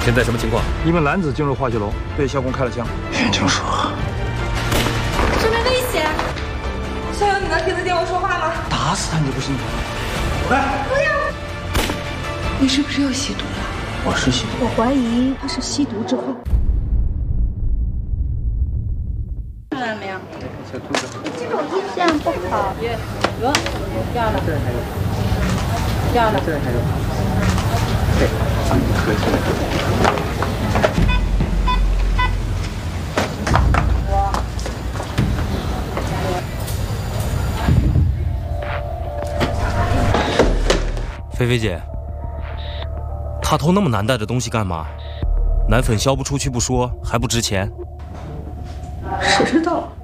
现在什么情况？ 一名男子进入化学楼，被校工开了枪。 眼睛说， 这边危险。校友，你能听得见我说话吗？ 打死他你就不心疼？ 来， 不要！你是不是又吸毒了？ 我是吸毒。 我怀疑他是吸毒之后。 看到没有？ 小兔子， 这样不好。 有，掉了。 这还有， 掉了。 这还有。对，合起来。 菲菲姐，他偷那么难带的东西干嘛？奶粉销不出去不说，还不值钱？ 谁知道？